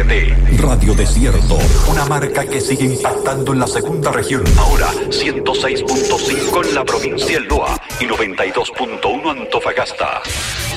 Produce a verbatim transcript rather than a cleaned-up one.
T. Radio Desierto, una marca que sigue impactando en la segunda región. Ahora ciento seis punto cinco en la provincia del Loa y noventa y dos punto uno Antofagasta.